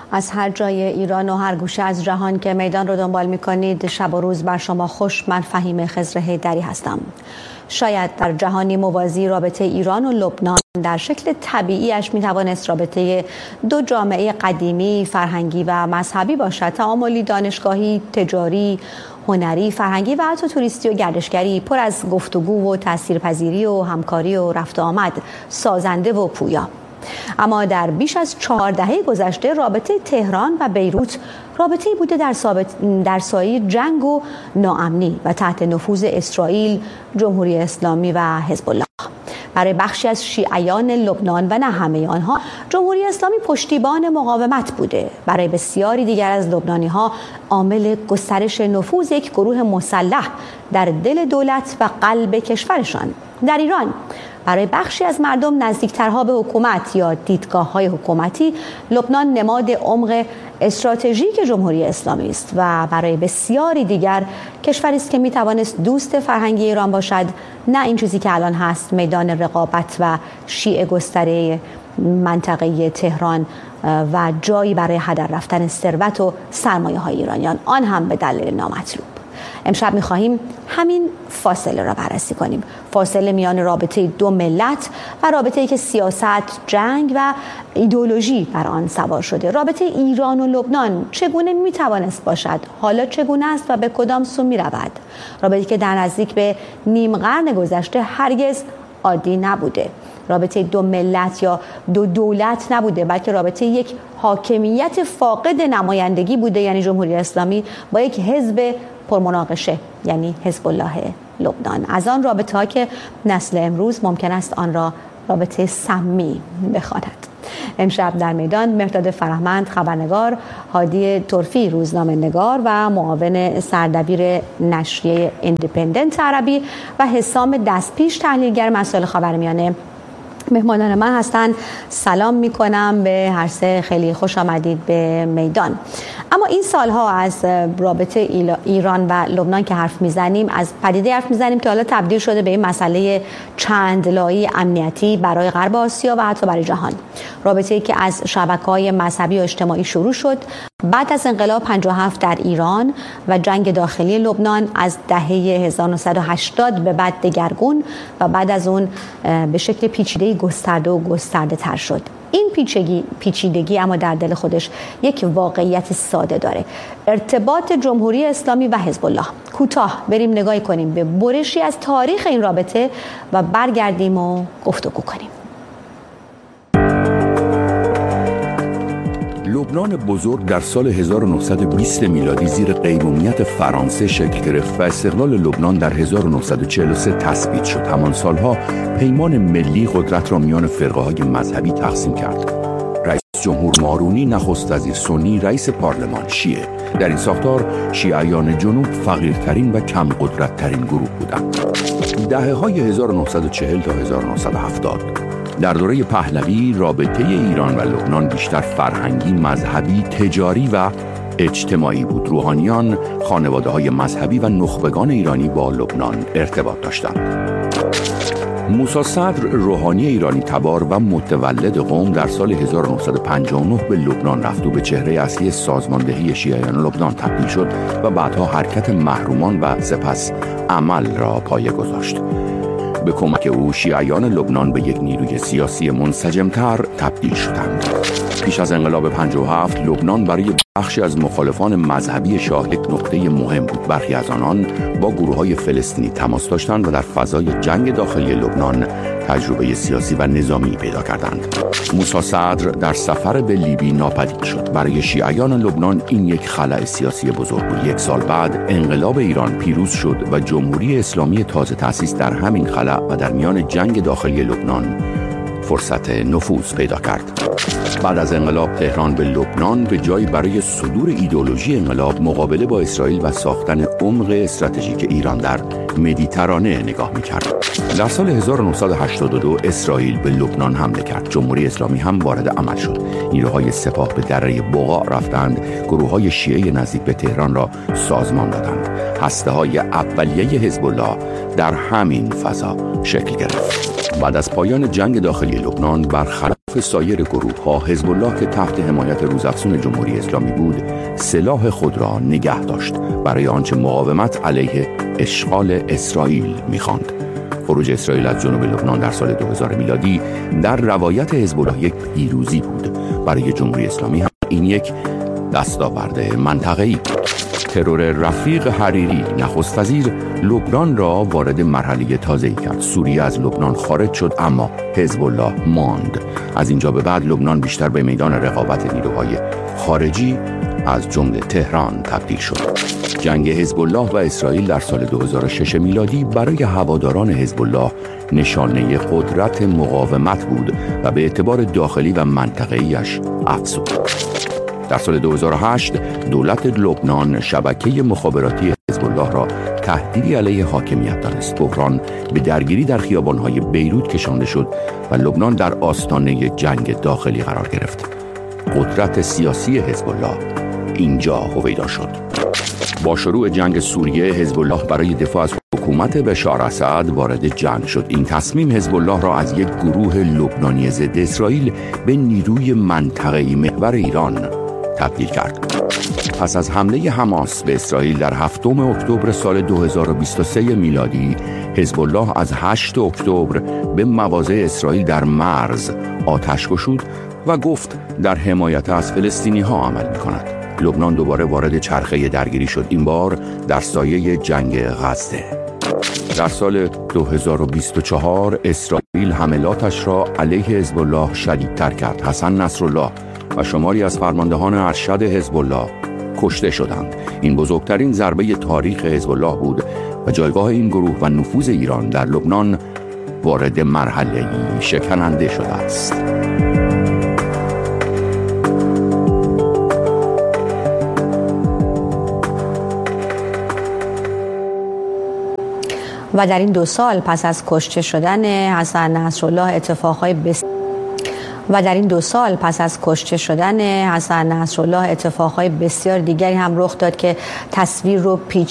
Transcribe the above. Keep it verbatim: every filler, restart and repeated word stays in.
از هر جای ایران و هر گوشه از جهان که میدان رو دنبال می‌کنید، شب و روز بر شما خوش. من فهیم خضر حیدری هستم. شاید در جهانی موازی رابطه ایران و لبنان در شکل طبیعیش میتوانست رابطه دو جامعه قدیمی، فرهنگی و مذهبی باشد. تعاملی دانشگاهی، تجاری، هنری، فرهنگی و حتی توریستی و گردشگری پر از گفتگو و تاثیرپذیری و همکاری و رفت و آمد، سازنده و پویا. اما در بیش از چهار دهه گذشته رابطه تهران و بیروت رابطه‌ای بوده در, در سایه جنگ و ناامنی و تحت نفوذ اسرائیل، جمهوری اسلامی و حزب الله. برای بخشی از شیعیان لبنان و نه همه آنها، جمهوری اسلامی پشتیبان مقاومت بوده. برای بسیاری دیگر از لبنانی‌ها عامل گسترش نفوذ یک گروه مسلح در دل دولت و قلب کشورشان. در ایران برای بخشی از مردم نزدیکترها به حکومت یا دیدگاه‌های حکومتی، لبنان نماد عمق استراتژیک جمهوری اسلامی است و برای بسیاری دیگر کشوری است که میتوانست دوست فرهنگی ایران باشد، نه این چیزی که الان هست، میدان رقابت و شیعه گستره منطقه تهران و جایی برای هدر رفتن ثروت و سرمایه‌های ایرانیان، آن هم به دلیل نامطلوب. امشب می‌خواهیم همین فاصله را بررسی کنیم، فاصله میان رابطه دو ملت و رابطه‌ای که سیاست، جنگ و ایدئولوژی بر آن سوار شده. رابطه ایران و لبنان چگونه میتوانست باشد؟ حالا چگونه است و به کدام سو میرود؟ رابطه‌ای که در نزدیک به نیم قرن گذشته هرگز عادی نبوده. رابطه دو ملت یا دو دولت نبوده، بلکه رابطه یک حاکمیت فاقد نمایندگی بوده، یعنی جمهوری اسلامی، با یک حزب پرمناقشه، یعنی حزب الله لبنان. از آن رابطه ها که نسل امروز ممکن است آن را رابطه سمی بخواند. امشب در میدان مهرداد فرهمند خبرنگار، هادی طرفی روزنامه نگار و معاون سردبیر نشریه ایندیپندنت عربی و حسام دستپیش تحلیلگر مسائل خاورمیانه مهمانان من هستند. سلام میکنم به هر سه، خیلی خوش آمدید به میدان. اما این سالها از رابطه ایران و لبنان که حرف میزنیم، از پدیده حرف میزنیم که حالا تبدیل شده به این مسئله چند لایه امنیتی برای غرب آسیا و حتی برای جهان. رابطه‌ای که از شبکه‌های مذهبی و اجتماعی شروع شد، بعد از انقلاب پنجاه و هفت در ایران و جنگ داخلی لبنان از دهه هزار و نهصد و هشتاد به بعد دگرگون و بعد از اون به شکل پیچیده‌ای گسترده و گسترده تر شد. این پیچیدگی پیچیدگی اما در دل خودش یک واقعیت ساده داره: ارتباط جمهوری اسلامی و حزب الله. کوتاه بریم نگاهی کنیم به برشی از تاریخ این رابطه و برگردیم و گفتگو کنیم. لبنان بزرگ در سال هزار و نهصد و بیست میلادی زیر قیمومیت فرانسه شکل گرفت و استقلال لبنان در هزار و نهصد و چهل و سه تثبیت شد. همان سالها پیمان ملی قدرت را میان فرقه‌های مذهبی تقسیم کرد. رئیس جمهور مارونی نخست وزیر سنی، رئیس پارلمان شیعه. در این ساختار شیعیان جنوب فقیرترین و کم قدرتترین گروه بودند. دهه‌های هزار و نهصد و چهل تا هزار و نهصد و هفتاد در دوره پهلوی رابطه ایران و لبنان بیشتر فرهنگی، مذهبی، تجاری و اجتماعی بود. روحانیان، خانواده‌های مذهبی و نخبگان ایرانی با لبنان ارتباط داشتند. موسی صدر، روحانی ایرانی تبار و متولد قم، در سال هزار و نهصد و پنجاه و نه به لبنان رفت و به چهره اصلی سازماندهی شیعیان لبنان تبدیل شد و بعدها حرکت محرومان و سپس عمل را پایه گذاشت. به کمک او شیعیان لبنان به یک نیروی سیاسی منسجمتر تبدیل شدند. پیش از انقلاب پنجاه و هفت لبنان برای بخشی از مخالفان مذهبی شاه یک نقطه مهم بود. برخی از آنان با گروه‌های فلسطینی تماس داشتند و در فضای جنگ داخلی لبنان تجربه سیاسی و نظامی پیدا کردند. موسی صدر در سفر به لیبی ناپدید شد. برای شیعیان لبنان این یک خلأ سیاسی بزرگ بود. یک سال بعد انقلاب ایران پیروز شد و جمهوری اسلامی تازه تأسیس در همین خلأ و در میان جنگ داخلی لبنان فرصت نفوذ پیدا کرد. بعد از انقلاب تهران به لبنان به جایی برای صدور ایدئولوژی انقلاب مقابله با اسرائیل و ساختن عمق استراتژیک ایران در مدیترانه نگاه می‌کرد. در سال هزار و نهصد و هشتاد و دو اسرائیل به لبنان حمله کرد. جمهوری اسلامی هم وارد عمل شد. نیروهای سپاه به دره بقاع رفتند. گروه‌های شیعه نزدیک به تهران را سازمان دادند. هسته‌های اولیه حزب الله در همین فضا شکل گرفت. بعد از پایان جنگ داخلی لبنان برخلاف برخلاف سایر گروه‌ها، حزب الله که تحت حمایت روزافزون جمهوری اسلامی بود، سلاح خود را نگه داشت برای آنچه مقاومت علیه اشغال اسرائیل می‌خواند. خروج اسرائیل از جنوب لبنان در سال دو هزار میلادی در روایت حزب الله یک پیروزی بود. برای جمهوری اسلامی هم این یک دستاورد منطقه‌ای بود. ترور رفیق حریری نخست وزیر لبنان را وارد مرحله تازه‌ای کرد. سوریه از لبنان خارج شد اما حزب الله ماند. از اینجا به بعد لبنان بیشتر به میدان رقابت نیروهای خارجی از جمله تهران تبدیل شد. جنگ حزب الله و اسرائیل در سال دو هزار و شش میلادی برای هواداران حزب الله نشانه قدرت مقاومت بود و به اعتبار داخلی و منطقه‌ایش افزود. در سال دو هزار و هشت دولت لبنان شبکه مخابراتی حزب الله را تهدیدی علیه حاکمیت دانست. بحران به درگیری در خیابان‌های بیروت کشانده شد و لبنان در آستانه جنگ داخلی قرار گرفت. قدرت سیاسی حزب الله اینجا هویدا شد. با شروع جنگ سوریه، حزب الله برای دفاع از حکومت بشار اسد وارد جنگ شد. این تصمیم حزب الله را از یک گروه لبنانی ضد اسرائیل به نیروی منطقه‌ای محور ایران تبدیل کرد. پس از حمله حماس به اسرائیل در هفتم اکتبر سال دو هزار و بیست و سه میلادی، حزب الله از هشتم اکتبر به مواضع اسرائیل در مرز آتش گشود و گفت در حمایت از فلسطینی ها عمل می کند. لبنان دوباره وارد چرخه درگیری شد، این بار در سایه جنگ غزه. در سال دو هزار و بیست و چهار اسرائیل حملاتش را علیه حزب الله شدیدتر کرد. حسن نصرالله و شماری از فرماندهان ارشد حزب الله کشته شدند. این بزرگترین ضربه تاریخ حزب الله بود و جایگاه این گروه و نفوذ ایران در لبنان وارد مرحله‌ای شکننده شده است. و در این دو سال پس از کشته شدن حسن نصرالله اتفاقهای بس... و در این دو سال پس از کشته شدن حسن نصرالله اتفاقهای بسیار دیگری هم رخ داد که تصویر رو پیچ